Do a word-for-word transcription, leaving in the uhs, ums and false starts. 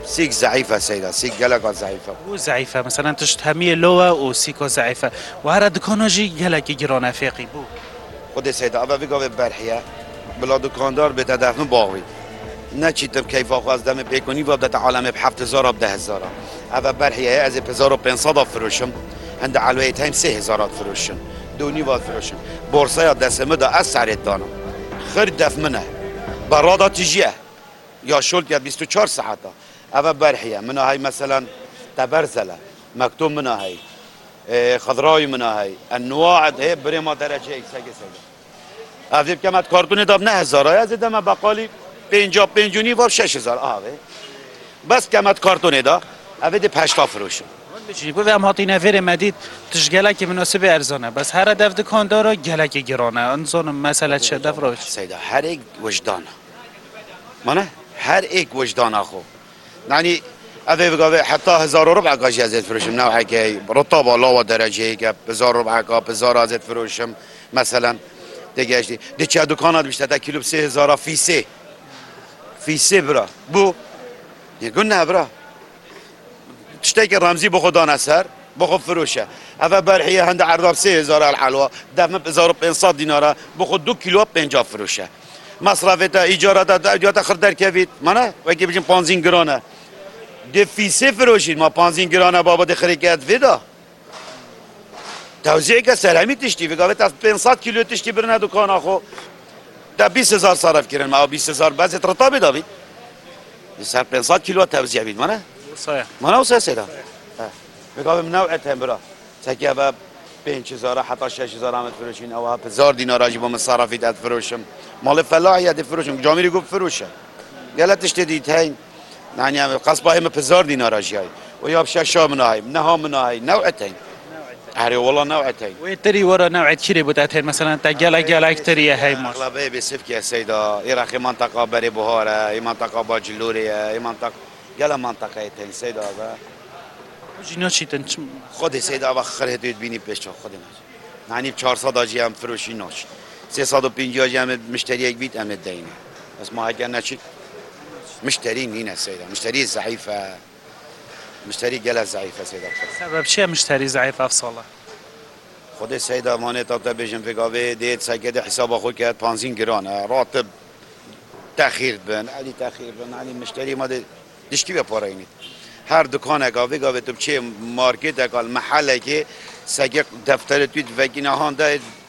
سيك ضعيفة سيدة، سيك جلقة ضعيفة. و ضعیفه مثلا تشت همی لوا و سیکا ضعیفه و هر دکاناجی گلکی گرانه فیقی بو. خود سيدة أبا بيقى برحية بلا دكاندار بتدفن باغي. نچیتم کیف آغاز دم بکنی و بدت عالم بحفت هزار و ده هزار. أبا برحية از هزار و پنصد فروشم. عند علوية تايم سه هزارات فروشم. دونی واد فروشم. بورصة دستم ده از سرت دانم. خرد دف منه. برادا تجيه. یا شلت یا بیست و چهار ساعته. أبا برحية منها هاي مثلا تبرزله مكتوب منها هاي خضراوي منها هاي النواع هي بريما درجه ایک سگه سگه. افدیب که مت کارتون داب نه هزاره از دم بقالی پنجاه پنجونی و شش هزار آوه بس که مت کارتون دا افدی پشتا فروشم. بچی بو هم هاتی نفر مدید تش گلکی مناسب ارزانه بس هر دف دکاندارا گلکی گرانه انسان مسئله چه دف روش. سیدا هر یک وجدان. منه هر یک وجدان آخو. یعنی أبي بقى حتى هزار وربع قاش زيت فروشم نوعه كي رطب الله ودرجة كي بزار ربع كا بزار زيت فروشم مثلا دیگه دي دي چه دكانات بيشتري كيلو بسه هزار في سه في سه برا بو يقول نه برا تشتكي رمزي بخدان أثر بخد فروشه أبا برحية عند عرض سه هزار الحلوة دم بزار بينصاد دينارا بخد دو كيلو بينجا فروشه مصرفته إيجارته داديات خردر كفيت مانه وكي بيجين بانزين جرانه ده فیسه فروشید ما پانزین گرانه بابا خریکت ویدا توزیع که سرمی تشتی وگاه تا پانصد کیلو تشتی برنه دکان آخو تا بیست هزار صرف کردن ما بیست هزار بعضی رطابه دابید سر پانصد کیلو توزیع بید منه صحیح منه و سه سیدا وگاه من نوعت هم برا سکیه با پنج هزار حتی شش هزار هم فروشین او هزار دینار آجی با من صرفی داد فروشم مال فلاحی داد فروشم جامیری گفت فروشه گلت تشتی دید هین يعني قصبة هم بزار دينار جاي ويا بشاشة مناهي منها مناهي نوعتين أهري والله نوعتين ويتري ورا نوع كيري بتاعتين مثلا تجلا جلا كتري هاي ماش أغلبية بسفك يا سيدا إراخي منطقة بري بهارة أي منطقة باجلورية أي منطقة جلا منطقتين سيدا هذا جينا شيء تنش خد سيدا بخره تود بيني بيشة خد ناش يعني بچهارصد آجي هم فروشي ناش سيصد وپنجاه آجي هم مشتري یک بیت هم دینه بس ما هيك نشيد مشتري نينا سيدا مشتري ضعيفة مشتري جلا ضعيفة سيدا سبب شيء مشتري ضعيف أفصله خود سيدا ماني تابتا بيجن في قابي ديت ساكد حساب أخوي كات بانزين جران راتب تأخير بن علي تأخير بن علي مشتري ما دي ديش كيف باريني هر دكان قابي قابي تبشي ماركت قال محل كي ساكد دفتر تويت فكينا هان ده